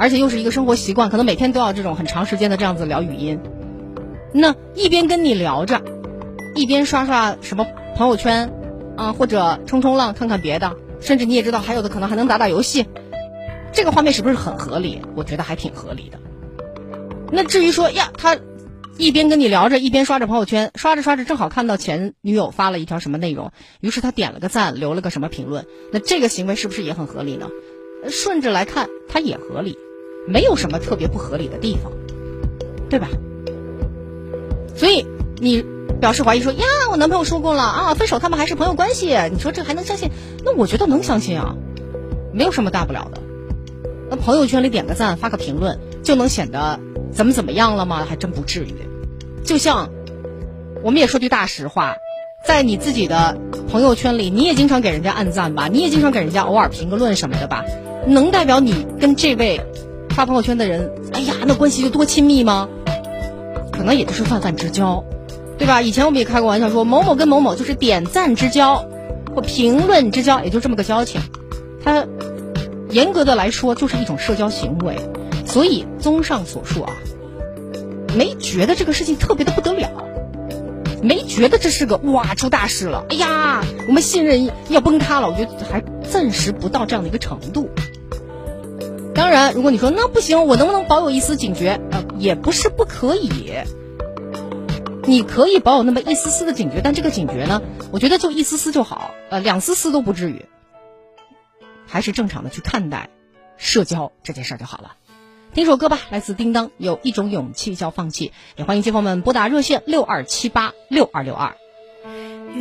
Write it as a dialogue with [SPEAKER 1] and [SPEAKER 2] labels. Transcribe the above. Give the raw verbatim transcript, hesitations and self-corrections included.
[SPEAKER 1] 而且又是一个生活习惯，可能每天都要这种很长时间的这样子聊语音。那一边跟你聊着，一边刷刷什么朋友圈啊，或者冲冲浪看看别的，甚至你也知道还有的可能还能打打游戏，这个画面是不是很合理？我觉得还挺合理的。那至于说呀，他一边跟你聊着，一边刷着朋友圈，刷着刷着正好看到前女友发了一条什么内容，于是他点了个赞，留了个什么评论，那这个行为是不是也很合理呢？顺着来看，它也合理，没有什么特别不合理的地方，对吧？所以你表示怀疑说呀，我男朋友说过了啊，分手他们还是朋友关系，你说这还能相信？那我觉得能相信啊，没有什么大不了的。那朋友圈里点个赞发个评论就能显得怎么怎么样了吗？还真不至于。就像我们也说句大实话，在你自己的朋友圈里，你也经常给人家按赞吧，你也经常给人家偶尔评个论什么的吧，能代表你跟这位发朋友圈的人，哎呀，那关系就多亲密吗？可能也就是泛泛之交，对吧？以前我们也开过玩笑说，某某跟某某就是点赞之交或评论之交，也就这么个交情。它严格的来说就是一种社交行为。所以综上所述啊，没觉得这个事情特别的不得了，没觉得这是个哇出大事了，哎呀我们信任要崩塌了，我觉得还暂时不到这样的一个程度。当然如果你说那不行，我能不能保有一丝警觉，呃，也不是不可以，你可以保有那么一丝丝的警觉，但这个警觉呢，我觉得就一丝丝就好，呃，两丝丝都不至于，还是正常的去看待社交这件事就好了。听首歌吧，来自叮当，有一种勇气叫放弃。也欢迎街坊们拨打热线六二七八六二六二。